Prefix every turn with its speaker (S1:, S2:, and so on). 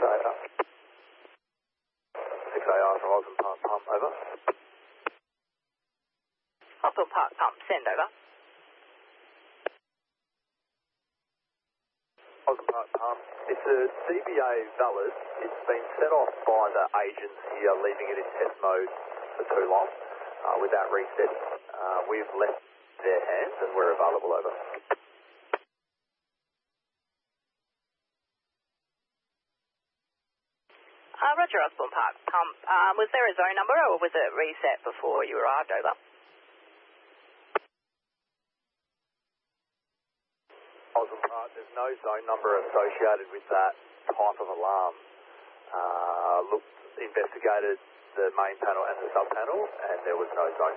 S1: 6AR. 6AR from Osborne Park Pump, over.
S2: Osborne Park Pump, send over.
S1: Osborne Park Pump. It's a CBA valid. It's been set off by the agents here, leaving it in test mode for too long without resetting. We've left their hands and we're available, over.
S2: Roger, Osborne Park Pump. Was there a zone number or was it reset before you arrived, over?
S1: Osborne Park, there's no zone number associated with that type of alarm. Investigated the main panel and the sub panel, and there was no zone